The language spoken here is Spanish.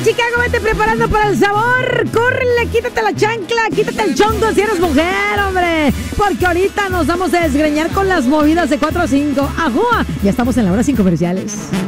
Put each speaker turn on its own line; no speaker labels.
Chicago, vete preparando para el sabor. Córrele, quítate la chancla, quítate el chongo si eres mujer, hombre. Porque ahorita nos vamos a desgreñar con las movidas de 4 a 5. ¡Ajúa! Ya estamos en la hora sin comerciales.